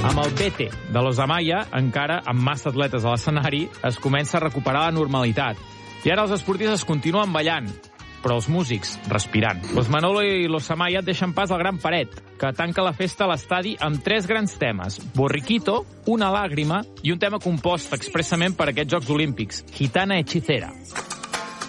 Amb el BT de Los Amaya, encara amb massa atletes a l'escenari, es comença a recuperar la normalitat. I ara els esportistes continuen ballant, però els músics respirant. Los Manolo i Los Amaya deixen pas al Gran Paret, que tanca la festa a l'estadi amb 3 grans temes: Borriquito, Una làgrima i un tema compost expressament per aquests Jocs Olímpics, Gitana Hechicera.